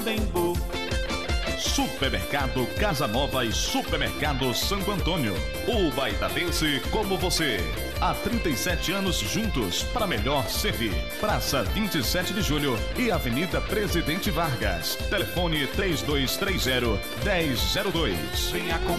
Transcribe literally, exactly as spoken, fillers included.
Tempo. Supermercado Casa Nova e Supermercado Santo Antônio. O baitabense como você. Há trinta e sete anos juntos para melhor servir. Praça vinte e sete de Julho e Avenida Presidente Vargas. Telefone três dois três zero, um zero zero dois. Venha com